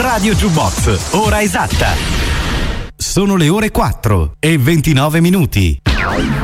Radio Jukebox, ora esatta. Sono le ore 4:29.